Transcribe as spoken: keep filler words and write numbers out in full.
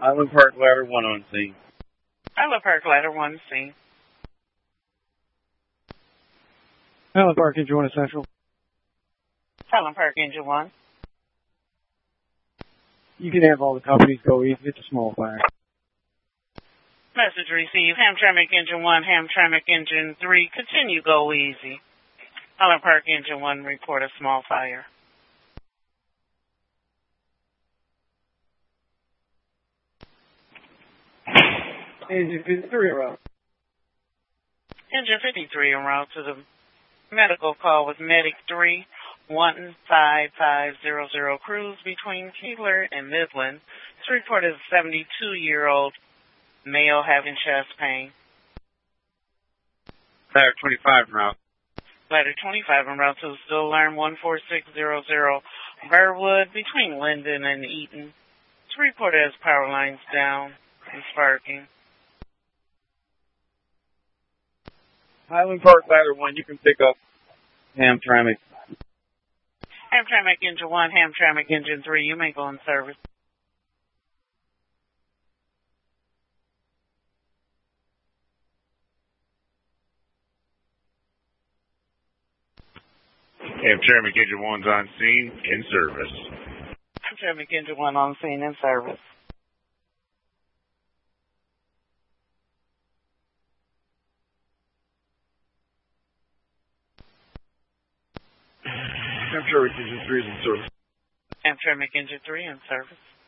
Highland Park Ladder one on scene. Highland Park Ladder one scene. Highland Park Engine one Essential. Highland Park Engine one. You can have all the companies go easy. It's a small fire. Message received. Hamtramck Engine one, Hamtramck Engine three. Continue go easy. Highland Park Engine one, report a small fire. Engine fifty-three en route. Engine fifty-three en route to the medical call with Medic three, one five five zero zero cruise between Keebler and Midland. It's reported a seventy-two-year-old male having chest pain. Ladder twenty-five en route. Ladder twenty-five en route to Still Alarm one four six zero zero Burwood between Linden and Eaton. It's reported as power lines down and sparking. Highland Park Ladder one, you can pick up Hamtramck. Hamtramck Engine one, Hamtramck Engine three, you may go in service. Hamtramck Engine one's on scene, in service. Hamtramck Engine one on scene, in service. Hamtramck Engine three is in service. Hamtramck Engine three in service.